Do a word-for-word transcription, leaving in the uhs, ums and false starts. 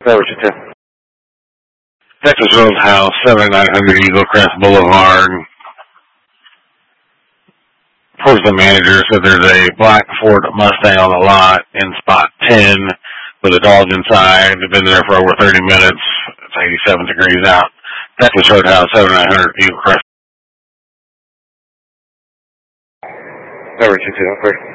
Over to two. Texas Roadhouse, seventy-nine hundred Eagle Crest Boulevard. Towards the manager said there's a black Ford Mustang on the lot in spot ten with a dog inside. They've been there for over thirty minutes. It's eighty-seven degrees out. Texas Roadhouse, seventy-nine hundred Eagle Crest. Over to two, clear.